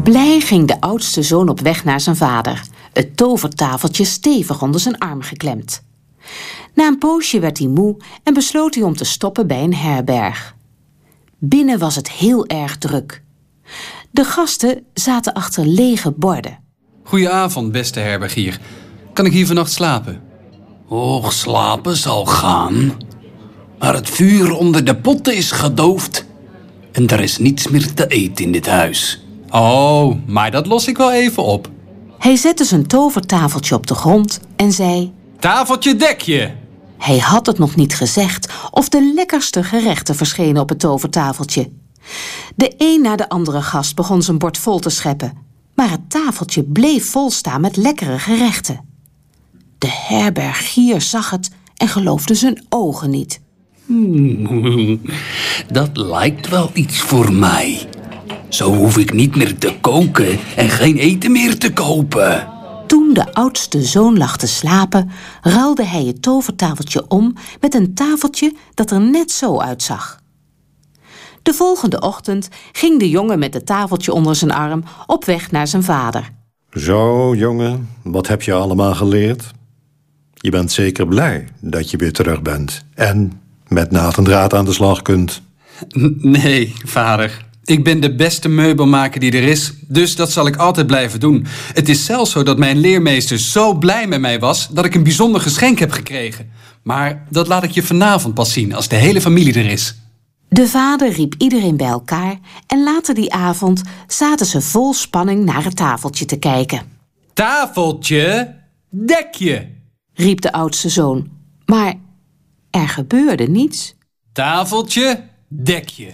Blij ging de oudste zoon op weg naar zijn vader, het tovertafeltje stevig onder zijn arm geklemd. Na een poosje werd hij moe en besloot hij om te stoppen bij een herberg. Binnen was het heel erg druk. De gasten zaten achter lege borden. Goedenavond, beste herbergier. Kan ik hier vannacht slapen? Och, slapen zal gaan. Maar het vuur onder de potten is gedoofd. En er is niets meer te eten in dit huis. Oh, maar dat los ik wel even op. Hij zette zijn tovertafeltje op de grond en zei... Tafeltje, dek je! Hij had het nog niet gezegd of de lekkerste gerechten verschenen op het tovertafeltje. De een na de andere gast begon zijn bord vol te scheppen. Maar het tafeltje bleef vol staan met lekkere gerechten. De herbergier zag het en geloofde zijn ogen niet. Dat lijkt wel iets voor mij. Zo hoef ik niet meer te koken en geen eten meer te kopen. Toen de oudste zoon lag te slapen, ruilde hij het tovertafeltje om met een tafeltje dat er net zo uitzag. De volgende ochtend ging de jongen met het tafeltje onder zijn arm op weg naar zijn vader. Zo, jongen, wat heb je allemaal geleerd? Je bent zeker blij dat je weer terug bent en met naad en draad aan de slag kunt. Nee, vader. Ik ben de beste meubelmaker die er is, dus dat zal ik altijd blijven doen. Het is zelfs zo dat mijn leermeester zo blij met mij was dat ik een bijzonder geschenk heb gekregen. Maar dat laat ik je vanavond pas zien, als de hele familie er is. De vader riep iedereen bij elkaar en later die avond zaten ze vol spanning naar het tafeltje te kijken. Tafeltje, dek je! Riep de oudste zoon, maar er gebeurde niets. Tafeltje, dek je!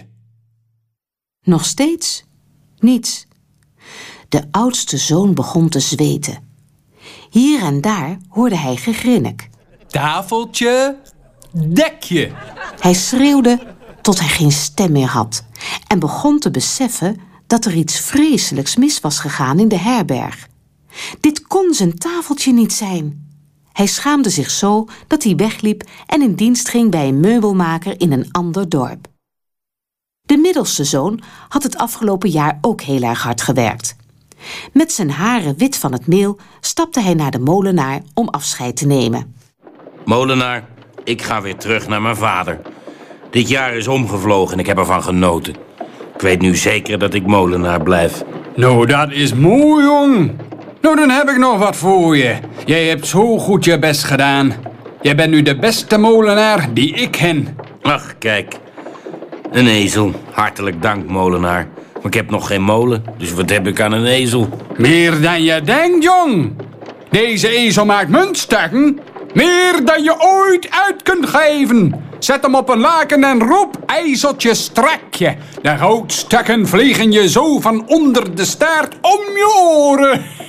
Nog steeds niets. De oudste zoon begon te zweten. Hier en daar hoorde hij gegrinnik. Tafeltje, dek je! Hij schreeuwde tot hij geen stem meer had en begon te beseffen dat er iets vreselijks mis was gegaan in de herberg. Dit kon zijn tafeltje niet zijn. Hij schaamde zich zo dat hij wegliep en in dienst ging bij een meubelmaker in een ander dorp. De middelste zoon had het afgelopen jaar ook heel erg hard gewerkt. Met zijn haren wit van het meel stapte hij naar de molenaar om afscheid te nemen. Molenaar, ik ga weer terug naar mijn vader. Dit jaar is omgevlogen en ik heb ervan genoten. Ik weet nu zeker dat ik molenaar blijf. Nou, dat is mooi, jong. Nou, dan heb ik nog wat voor je. Jij hebt zo goed je best gedaan. Jij bent nu de beste molenaar die ik ken. Ach, kijk. Een ezel. Hartelijk dank, molenaar. Maar ik heb nog geen molen, dus wat heb ik aan een ezel? Meer dan je denkt, jong. Deze ezel maakt muntstukken. Meer dan je ooit uit kunt geven. Zet hem op een laken en roep, ezeltje, strek je. De goudstukken vliegen je zo van onder de staart om je oren.